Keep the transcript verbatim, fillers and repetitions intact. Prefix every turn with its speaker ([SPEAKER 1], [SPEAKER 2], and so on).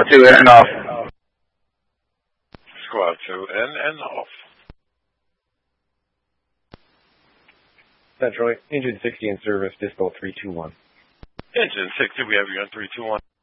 [SPEAKER 1] two in and off.
[SPEAKER 2] Squad two in and off.
[SPEAKER 3] Central, engine sixty in service, Dispo three two one.
[SPEAKER 2] Engine sixty, we have you on three two one.